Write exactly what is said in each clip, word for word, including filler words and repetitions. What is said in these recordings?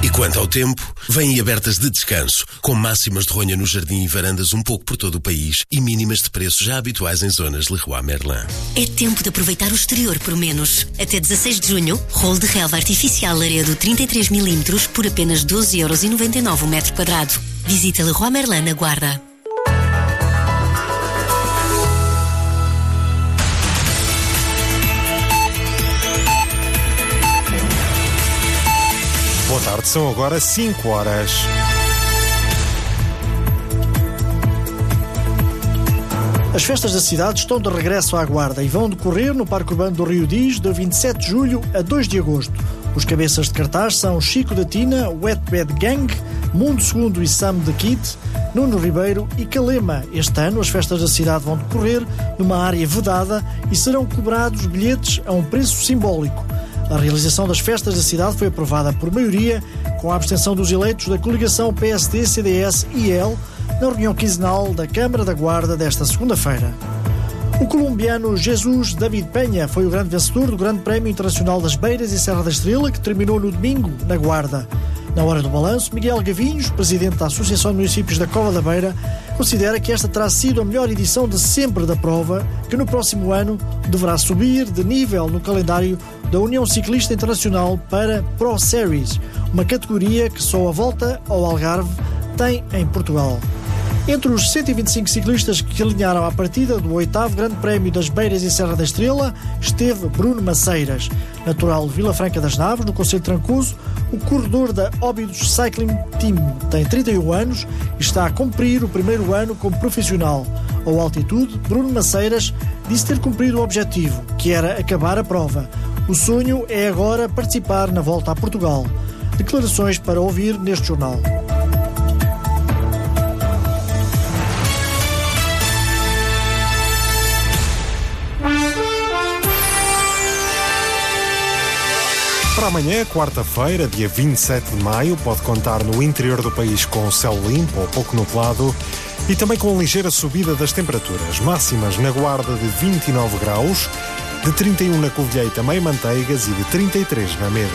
quanto ao tempo, vêm abertas de descanso, com máximas de ronha no jardim e varandas um pouco por todo o país e mínimas de preços já habituais em zonas Leroy Merlin. É tempo de aproveitar o exterior por menos. Até dezasseis de junho, rolo de relva artificial Laredo trinta e três milímetros por apenas doze euros e noventa e nove o metro quadrado. Visita Leroy Merlin na Guarda. Boa tarde, são agora cinco horas. As festas da cidade estão de regresso à Guarda e vão decorrer no Parque Urbano do Rio Diz de vinte e sete de julho a dois de agosto. Os cabeças de cartaz são Chico da Tina, Wet Bad Gang, Mundo Segundo e Sam the Kid, Nuno Ribeiro e Calema. Este ano as festas da cidade vão decorrer numa área vedada e serão cobrados bilhetes a um preço simbólico. A realização das festas da cidade foi aprovada por maioria, com a abstenção dos eleitos da coligação P S D, C D S e I L, na reunião quinzenal da Câmara da Guarda desta segunda-feira. O colombiano Jesus David Penha foi o grande vencedor do Grande Prémio Internacional das Beiras e Serra da Estrela, que terminou no domingo, na Guarda. Na hora do balanço, Miguel Gavinhos, presidente da Associação de Municípios da Cova da Beira, considera que esta terá sido a melhor edição de sempre da prova, que no próximo ano deverá subir de nível no calendário da União Ciclista Internacional para Pro Series, uma categoria que só a Volta ao Algarve tem em Portugal. Entre os cento e vinte e cinco ciclistas que alinharam à partida do oitavo Grande Prémio das Beiras e Serra da Estrela esteve Bruno Maceiras, natural de Vila Franca das Naves, no Concelho de Trancoso. O corredor da Óbidos Cycling Team tem trinta e um anos e está a cumprir o primeiro ano como profissional. Ao altitude, Bruno Maceiras disse ter cumprido o objetivo, que era acabar a prova. O sonho é agora participar na Volta a Portugal. Declarações para ouvir neste jornal. Para amanhã, quarta-feira, dia vinte e sete de maio, pode contar no interior do país com céu limpo ou pouco nublado e também com ligeira subida das temperaturas. Máximas na Guarda de vinte e nove graus, de trinta e um na Covilhã e também Manteigas e de trinta e três na Meda.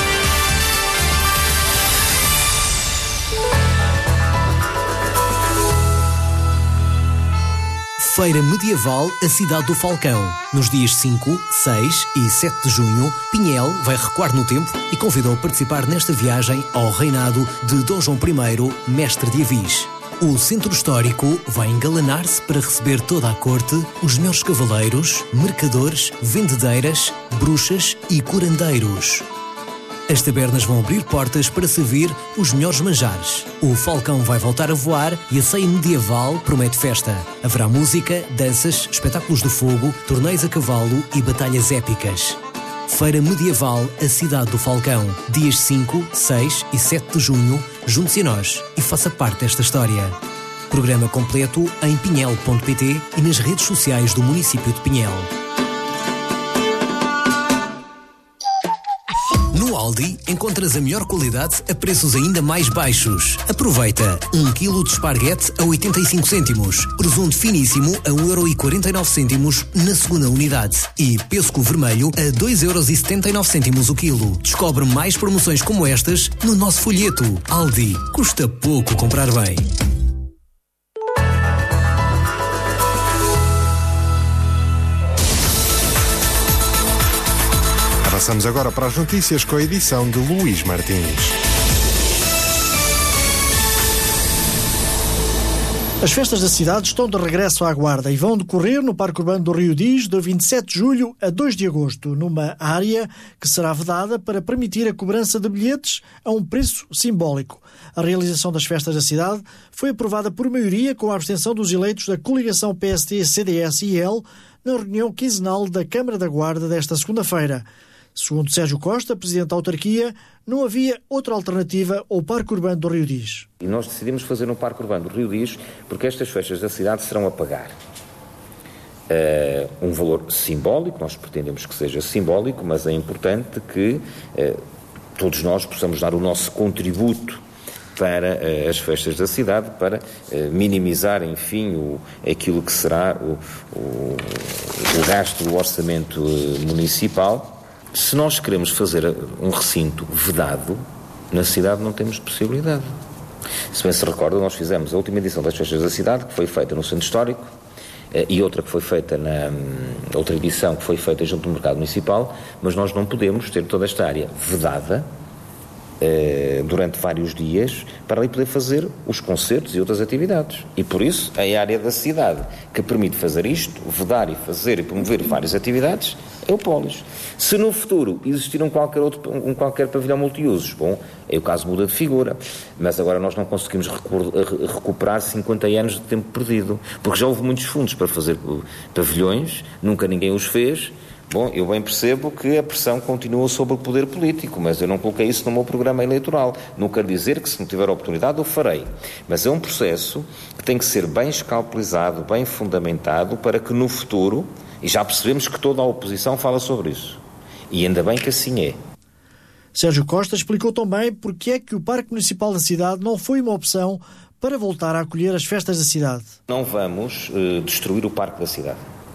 Feira Medieval, a cidade do Falcão. Nos dias cinco, seis e sete de junho, Pinhel vai recuar no tempo e convidou a participar nesta viagem ao reinado de Dom João I, mestre de Avis. O centro histórico vai engalanar-se para receber toda a corte, os melhores cavaleiros, mercadores, vendedeiras, bruxas e curandeiros. As tabernas vão abrir portas para servir os melhores manjares. O Falcão vai voltar a voar e a ceia medieval promete festa. Haverá música, danças, espetáculos de fogo, torneios a cavalo e batalhas épicas. Feira Medieval, a cidade do Falcão. Dias cinco, seis e sete de junho, junte-se a nós e faça parte desta história. Programa completo em pinhel ponto pt e nas redes sociais do município de Pinhel. No Aldi encontras a melhor qualidade a preços ainda mais baixos. Aproveita um quilo de esparguete a oitenta e cinco cêntimos, presunto finíssimo a um euro e quarenta e nove cêntimos na segunda unidade e pêssego vermelho a dois euros e setenta e nove cêntimos o quilo. Descobre mais promoções como estas no nosso folheto. Aldi, custa pouco comprar bem. Passamos agora para as notícias com a edição de Luís Martins. As festas da cidade estão de regresso à Guarda e vão decorrer no Parque Urbano do Rio Diz de vinte e sete de julho a dois de agosto, numa área que será vedada para permitir a cobrança de bilhetes a um preço simbólico. A realização das festas da cidade foi aprovada por maioria, com a abstenção dos eleitos da coligação P S D, C D S e I L na reunião quinzenal da Câmara da Guarda desta segunda-feira. Segundo Sérgio Costa, presidente da autarquia, não havia outra alternativa ao Parque Urbano do Rio Diz. E nós decidimos fazer um Parque Urbano do Rio Diz porque estas festas da cidade serão a pagar uh, um valor simbólico, nós pretendemos que seja simbólico, mas é importante que uh, todos nós possamos dar o nosso contributo para uh, as festas da cidade, para uh, minimizar, enfim, o, aquilo que será o, o, o gasto do orçamento uh, municipal. Se nós queremos fazer um recinto vedado, Na cidade não temos possibilidade. Se bem se recorda, nós fizemos a última edição das festas da cidade, que foi feita no Centro Histórico, e outra que foi feita na outra edição que foi feita junto do Mercado Municipal, mas nós não podemos ter toda esta área vedada eh, durante vários dias para ali poder fazer os concertos e outras atividades. E por isso, a área da cidade que permite fazer isto, vedar e fazer e promover várias atividades, é o Polis. Se no futuro existir um qualquer, outro, um qualquer pavilhão multiusos, bom, aí o caso muda de figura, mas agora nós não conseguimos recuperar cinquenta anos de tempo perdido, porque já houve muitos fundos para fazer pavilhões, nunca ninguém os fez. Bom, eu bem percebo que a pressão continua sobre o poder político, mas eu não coloquei isso no meu programa eleitoral. Não quero dizer que, se não tiver a oportunidade, eu farei. Mas é um processo que tem que ser bem escalpelizado, bem fundamentado, para que no futuro, e já percebemos que toda a oposição fala sobre isso, e ainda bem que assim é. Sérgio Costa explicou também porque é que o Parque Municipal da cidade não foi uma opção para voltar a acolher as festas da cidade. Não vamos uh, destruir o Parque da cidade.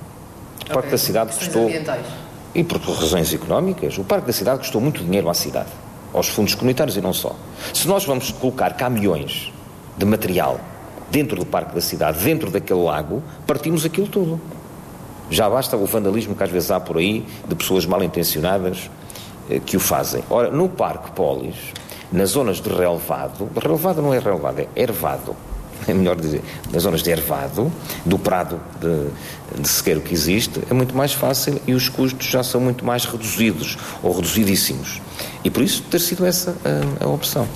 O Parque okay. da cidade custou, ambientais. E por razões económicas, o Parque da cidade custou muito dinheiro à cidade, aos fundos comunitários e não só. Se nós vamos colocar caminhões de material dentro do Parque da cidade, dentro daquele lago, partimos aquilo tudo. Já basta o vandalismo que às vezes há por aí, de pessoas mal intencionadas eh, que o fazem. Ora, no Parque Polis, nas zonas de relevado, relevado não é relevado, é ervado, é melhor dizer, nas zonas de ervado, do prado de, de sequeiro que existe, é muito mais fácil e os custos já são muito mais reduzidos, ou reduzidíssimos. E por isso ter sido essa a, a opção.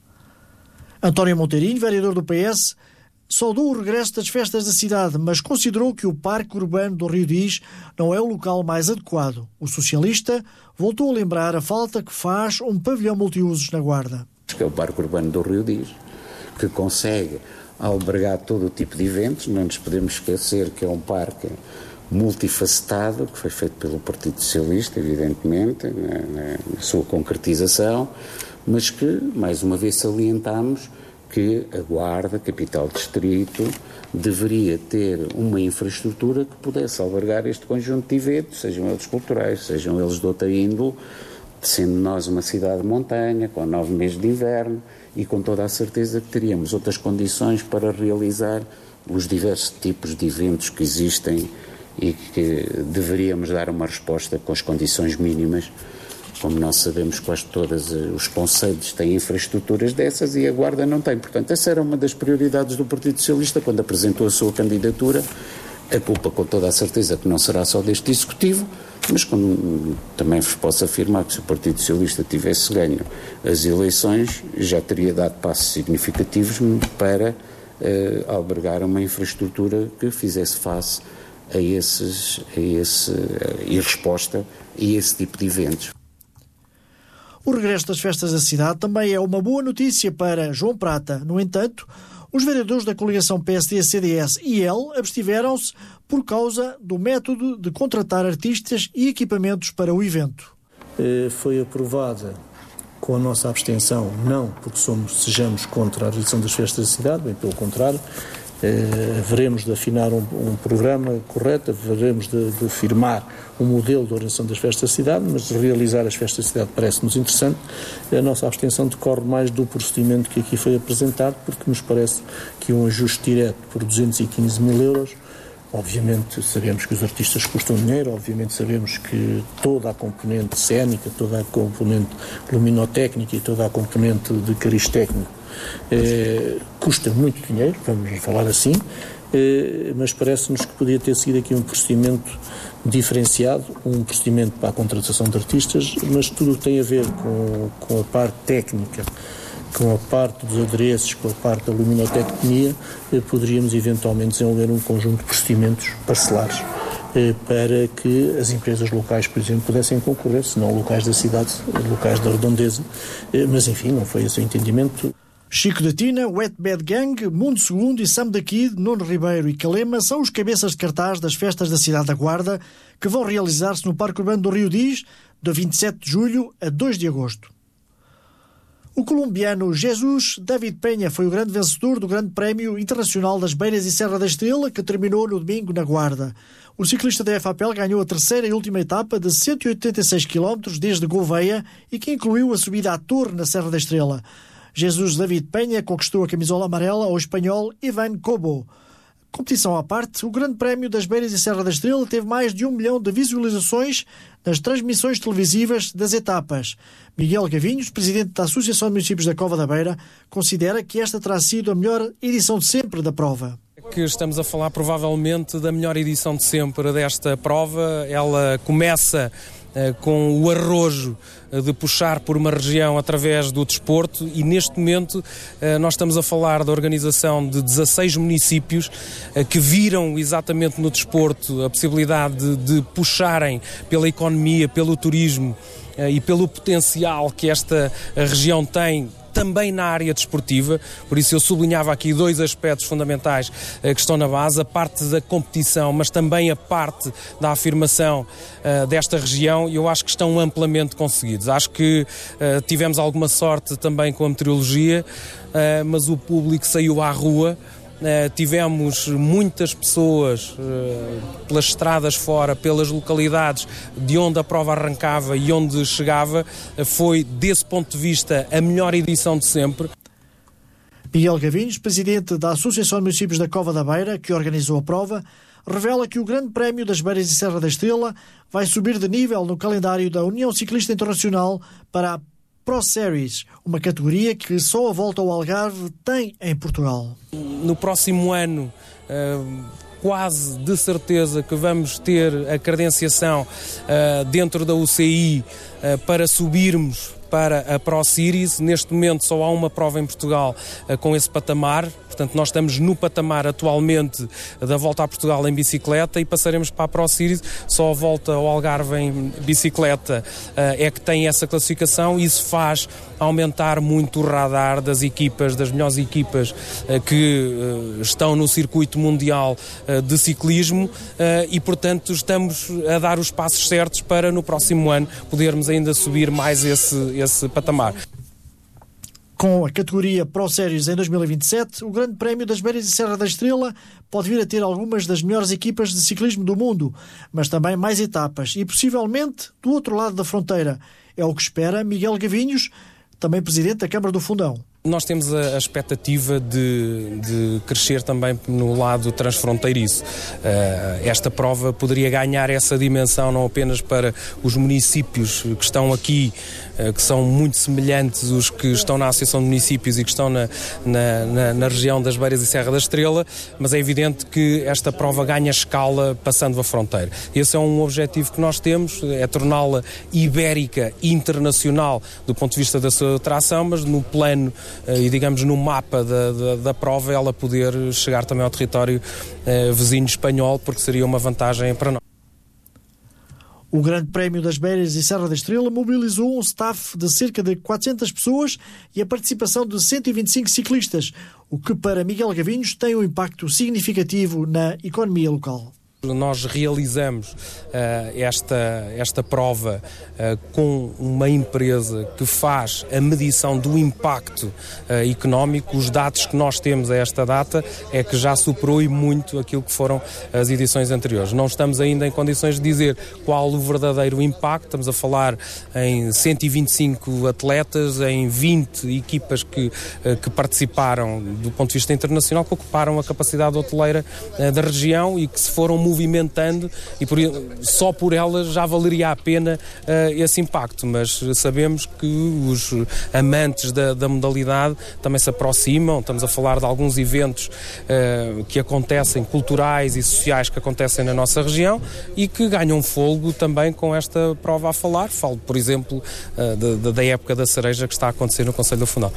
António Monteirinho, vereador do P S, saudou o regresso das festas da cidade, mas considerou que o Parque Urbano do Rio Diz não é o local mais adequado. O socialista voltou a lembrar a falta que faz um pavilhão multiusos na Guarda. Que é o Parque Urbano do Rio Diz, que consegue albergar todo o tipo de eventos. Não nos podemos esquecer que é um parque multifacetado, que foi feito pelo Partido Socialista, evidentemente, na, na sua concretização, mas que, mais uma vez, salientamos que a Guarda, capital distrito, deveria ter uma infraestrutura que pudesse albergar este conjunto de eventos, sejam eles culturais, sejam eles de outra índole, sendo nós uma cidade de montanha, com nove meses de inverno, e com toda a certeza que teríamos outras condições para realizar os diversos tipos de eventos que existem e que deveríamos dar uma resposta com as condições mínimas. Como nós sabemos, quase todos os concelhos têm infraestruturas dessas e a Guarda não tem. Portanto, essa era uma das prioridades do Partido Socialista quando apresentou a sua candidatura. A culpa, com toda a certeza, que não será só deste Executivo, mas como também vos posso afirmar que se o Partido Socialista tivesse ganho as eleições, já teria dado passos significativos para uh, albergar uma infraestrutura que fizesse face a esses, a esse, uh, e resposta a esse tipo de eventos. O regresso das festas da cidade também é uma boa notícia para João Prata. No entanto, os vereadores da coligação P S D C D S e ele abstiveram-se por causa do método de contratar artistas e equipamentos para o evento. Foi aprovada com a nossa abstenção, não porque somos, sejamos contra a realização das festas da cidade, bem pelo contrário, eh, veremos de afinar um, um programa correto, veremos de, de firmar um modelo de organização das festas da cidade, mas de realizar as festas da cidade parece-nos interessante. A nossa abstenção decorre mais do procedimento que aqui foi apresentado, porque nos parece que um ajuste direto por duzentos e quinze mil euros, obviamente sabemos que os artistas custam dinheiro, obviamente sabemos que toda a componente cénica, toda a componente luminotécnica e toda a componente de cariz técnico eh, custa muito dinheiro, vamos falar assim, eh, mas parece-nos que podia ter sido aqui um procedimento diferenciado, um procedimento para a contratação de artistas, mas tudo o que tem a ver com, com a parte técnica, com a parte dos adereços, com a parte da luminotecnia, eh, poderíamos eventualmente desenvolver um conjunto de procedimentos parcelares eh, para que as empresas locais, por exemplo, pudessem concorrer, se não locais da cidade, locais da redondeza, eh, mas enfim, não foi esse o entendimento. Chico da Tina, Wet Bad Gang, Mundo Segundo e Sam da Kid, Nuno Ribeiro e Calema são os cabeças de cartaz das festas da cidade da Guarda, que vão realizar-se no Parque Urbano do Rio Diz, de vinte e sete de julho a dois de agosto. O colombiano Jesus David Penha foi o grande vencedor do Grande Prémio Internacional das Beiras e Serra da Estrela, que terminou no domingo na Guarda. O ciclista da E F A P E L ganhou a terceira e última etapa de cento e oitenta e seis quilómetros desde Gouveia e que incluiu a subida à Torre na Serra da Estrela. Jesus David Penha conquistou a camisola amarela ao espanhol Ivan Cobo. Competição à parte, o Grande Prémio das Beiras e Serra da Estrela teve mais de um milhão de visualizações nas transmissões televisivas das etapas. Miguel Gavinhos, presidente da Associação de Municípios da Cova da Beira, considera que esta terá sido a melhor edição de sempre da prova. Que estamos a falar provavelmente da melhor edição de sempre desta prova. Ela começa uh, com o arrojo uh, de puxar por uma região através do desporto e neste momento uh, nós estamos a falar da organização de dezasseis municípios uh, que viram exatamente no desporto a possibilidade de, de puxarem pela economia, pelo turismo uh, e pelo potencial que esta região tem também na área desportiva, por isso eu sublinhava aqui dois aspectos fundamentais uh, que estão na base, a parte da competição, mas também a parte da afirmação uh, desta região, e eu acho que estão amplamente conseguidos. Acho que uh, tivemos alguma sorte também com a meteorologia, uh, mas o público saiu à rua. Uh, tivemos muitas pessoas uh, pelas estradas fora, pelas localidades de onde a prova arrancava e onde chegava. Uh, foi, desse ponto de vista, a melhor edição de sempre. Miguel Gavinhos, presidente da Associação de Municípios da Cova da Beira, que organizou a prova, revela que o Grande Prémio das Beiras e Serra da Estrela vai subir de nível no calendário da União Ciclista Internacional para a Pro Series, uma categoria que só a Volta ao Algarve tem em Portugal. No próximo ano, uh, quase de certeza que vamos ter a credenciação uh, dentro da U C I uh, para subirmos para a Pro Series. Neste momento só há uma prova em Portugal uh, com esse patamar. Portanto, nós estamos no patamar atualmente da Volta a Portugal em bicicleta e passaremos para a Pro Series. Só a Volta ao Algarve em bicicleta uh, é que tem essa classificação e isso faz aumentar muito o radar das equipas, das melhores equipas uh, que uh, estão no circuito mundial uh, de ciclismo uh, e, portanto, estamos a dar os passos certos para no próximo ano podermos ainda subir mais esse, esse patamar. Com a categoria Pro Series em dois mil e vinte e sete, o Grande Prémio das Beiras e Serra da Estrela pode vir a ter algumas das melhores equipas de ciclismo do mundo, mas também mais etapas e possivelmente do outro lado da fronteira. É o que espera Miguel Gavinhos, também presidente da Câmara do Fundão. Nós temos a, a expectativa de, de crescer também no lado transfronteiriço. Uh, esta prova poderia ganhar essa dimensão não apenas para os municípios que estão aqui, uh, que são muito semelhantes os que estão na Associação de Municípios e que estão na, na, na, na região das Beiras e Serra da Estrela, mas é evidente que esta prova ganha escala passando a fronteira. Esse é um objetivo que nós temos, é torná-la ibérica e internacional do ponto de vista da sua tração, mas no plano e digamos no mapa da, da, da prova ela poder chegar também ao território eh, vizinho espanhol, porque seria uma vantagem para nós. O Grande Prémio das Beiras e Serra da Estrela mobilizou um staff de cerca de quatrocentas pessoas e a participação de cento e vinte e cinco ciclistas, o que para Miguel Gavinhos tem um impacto significativo na economia local. Nós realizamos uh, esta, esta prova uh, com uma empresa que faz a medição do impacto uh, económico. Os dados que nós temos a esta data é que já superou e muito aquilo que foram as edições anteriores. Não estamos ainda em condições de dizer qual o verdadeiro impacto. Estamos a falar em cento e vinte e cinco atletas, em vinte equipas que, uh, que participaram do ponto de vista internacional, que ocuparam a capacidade hoteleira uh, da região e que se foram movimentando e por, só por elas já valeria a pena uh, esse impacto, mas sabemos que os amantes da, da modalidade também se aproximam. Estamos a falar de alguns eventos uh, que acontecem, culturais e sociais que acontecem na nossa região e que ganham fôlego também com esta prova a falar. Falo, por exemplo, uh, da, da época da cereja que está a acontecer no Concelho do Fundão.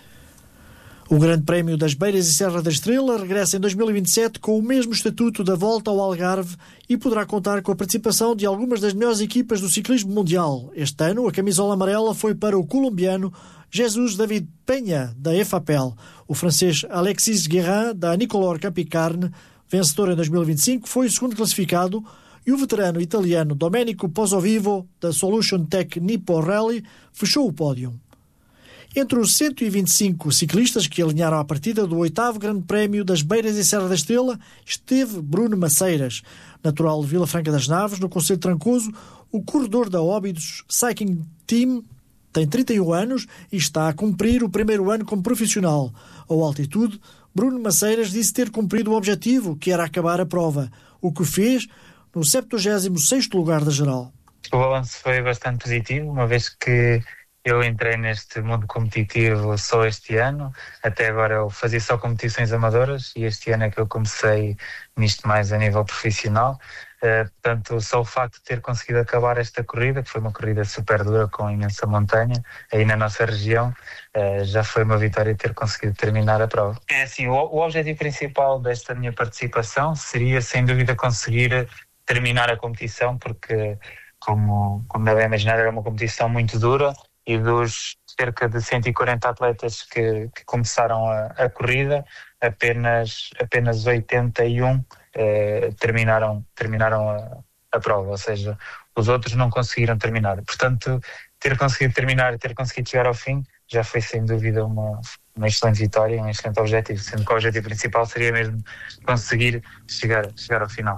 O Grande Prémio das Beiras e Serra da Estrela regressa em dois mil e vinte e sete com o mesmo estatuto da Volta ao Algarve e poderá contar com a participação de algumas das melhores equipas do ciclismo mundial. Este ano, a camisola amarela foi para o colombiano Jesus David Penha, da E F A P E L. O francês Alexis Guérin, da Nicolor Capicarne, vencedor em dois mil e vinte e cinco, foi o segundo classificado, e o veterano italiano Domenico Pozzovivo, da Solution Tech Nippo Rally, fechou o pódio. Entre os cento e vinte e cinco ciclistas que alinharam à partida do oitavo Grande Prémio das Beiras e Serra da Estrela esteve Bruno Maceiras. Natural de Vila Franca das Naves, no concelho de Trancoso, o corredor da Óbidos Cycling Team tem trinta e um anos e está a cumprir o primeiro ano como profissional. Ao altitude, Bruno Maceiras disse ter cumprido o objetivo, que era acabar a prova, o que fez no septuagésimo sexto lugar da geral. O balanço foi bastante positivo, uma vez que eu entrei neste mundo competitivo só este ano. Até agora eu fazia só competições amadoras e este ano é que eu comecei nisto mais a nível profissional. Uh, portanto, só o facto de ter conseguido acabar esta corrida, que foi uma corrida super dura com imensa montanha, aí na nossa região, uh, já foi uma vitória ter conseguido terminar a prova. É assim, o, o objetivo principal desta minha participação seria, sem dúvida, conseguir terminar a competição, porque, como, como devem imaginar, era uma competição muito dura e dos cerca de cento e quarenta atletas que, que começaram a, a corrida, apenas, apenas oitenta e um eh, terminaram, terminaram a, a prova, ou seja, os outros não conseguiram terminar. Portanto, ter conseguido terminar e ter conseguido chegar ao fim já foi sem dúvida uma, uma excelente vitória, um excelente objetivo, sendo que o objetivo principal seria mesmo conseguir chegar, chegar ao final.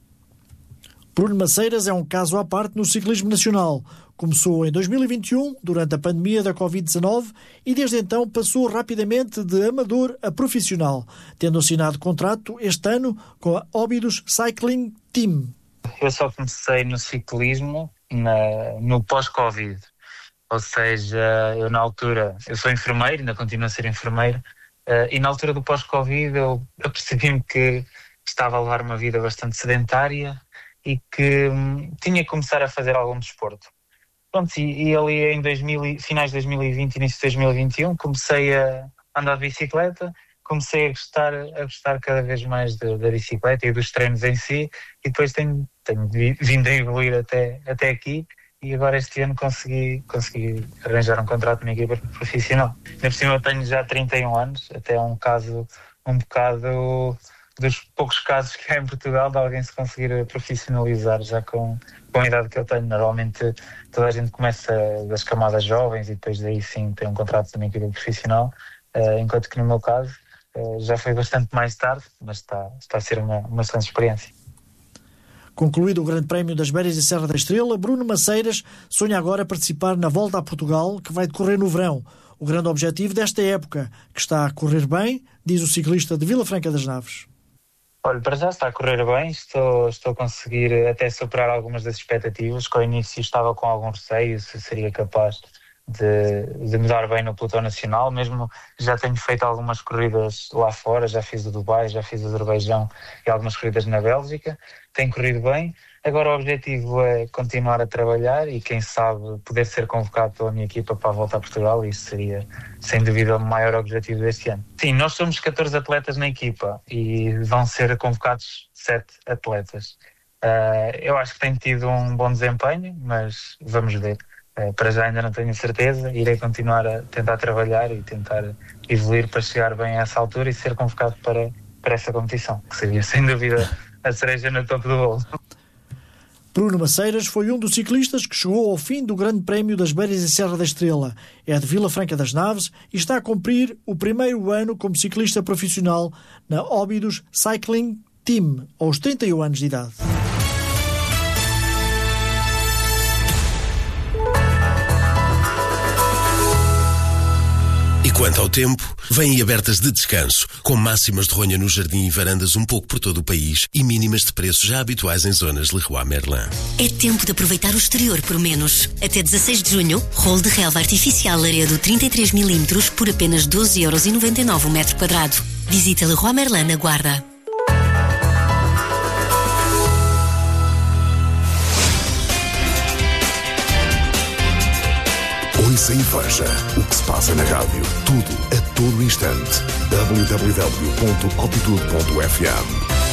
Bruno Maceiras é um caso à parte no ciclismo nacional. Começou em dois mil e vinte e um, durante a pandemia da covid dezanove, e desde então passou rapidamente de amador a profissional, tendo assinado contrato este ano com a Óbidos Cycling Team. Eu só comecei no ciclismo na, no pós-Covid, ou seja, eu na altura, eu sou enfermeiro, ainda continuo a ser enfermeiro, uh, e na altura do pós-Covid eu, eu percebi-me que estava a levar uma vida bastante sedentária e que hum, tinha que começar a fazer algum desporto. Pronto, e, e ali em dois mil, finais de dois mil e vinte, início de dois mil e vinte e um, comecei a andar de bicicleta, comecei a gostar, a gostar cada vez mais de, da bicicleta e dos treinos em si, e depois tenho, tenho vindo a evoluir até, até aqui, e agora este ano consegui, consegui arranjar um contrato na equipa profissional. Na por cima eu tenho já trinta e um anos, até é um caso um bocado dos poucos casos que há em Portugal de alguém se conseguir profissionalizar já com, com a idade que eu tenho. Normalmente toda a gente começa das camadas jovens e depois daí sim tem um contrato de uma equipa profissional, uh, enquanto que no meu caso uh, já foi bastante mais tarde, mas está, está a ser uma, uma excelente experiência. Concluído o Grande Prémio das Beiras e Serra da Estrela, Bruno Maceiras sonha agora participar na Volta a Portugal, que vai decorrer no verão. O grande objetivo desta época, que está a correr bem, diz o ciclista de Vila Franca das Naves. Olha, para já está a correr bem, estou, estou a conseguir até superar algumas das expectativas, que ao início estava com algum receio se seria capaz de, de me dar bem no pelotão nacional, mesmo já tenho feito algumas corridas lá fora, já fiz o Dubai, já fiz o Azerbaijão e algumas corridas na Bélgica, tem corrido bem. Agora o objetivo é continuar a trabalhar e quem sabe poder ser convocado pela minha equipa para a Volta a Portugal, e isso seria sem dúvida o maior objetivo deste ano. Sim, nós somos catorze atletas na equipa e vão ser convocados sete atletas. Uh, eu acho que tenho tido um bom desempenho, mas vamos ver. Uh, para já ainda não tenho certeza, irei continuar a tentar trabalhar e tentar evoluir para chegar bem a essa altura e ser convocado para, para essa competição, que seria sem dúvida a cereja no topo do bolo. Bruno Maceiras foi um dos ciclistas que chegou ao fim do Grande Prémio das Beiras e Serra da Estrela. É de Vila Franca das Naves e está a cumprir o primeiro ano como ciclista profissional na Óbidos Cycling Team, aos trinta e um anos de idade. E quanto ao tempo, vêm abertas de descanso, com máximas de ronha no jardim e varandas um pouco por todo o país e mínimas de preços já habituais em zonas Leroy Merlin. É tempo de aproveitar o exterior por menos. Até dezasseis de junho, rolo de relva artificial Laredo trinta e três milímetros por apenas doze euros e noventa e nove o metro quadrado. Visita Leroy Merlin na Guarda. Ouça e veja o que se passa na rádio. Tudo, a todo instante. w w w ponto altitude ponto f m